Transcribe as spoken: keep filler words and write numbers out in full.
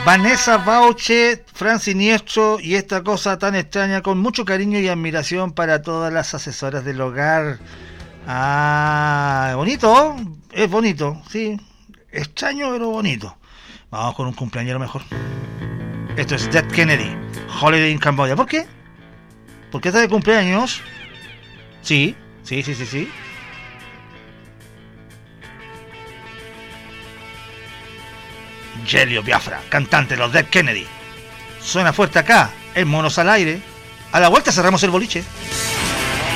Vanessa Bauche, Fran Siniestro y esta cosa tan extraña, con mucho cariño y admiración para todas las asesoras del hogar. Ah, bonito, es bonito, sí, extraño pero bonito. Vamos con un cumpleañero mejor. Esto es Dead Kennedy, Holiday in Cambodia. ¿Por qué? ¿Por qué está de cumpleaños? Sí, sí, sí, sí, sí. Gelio Biafra, cantante de los Dead Kennedy. Suena fuerte acá, en Monos al Aire. A la vuelta cerramos el boliche.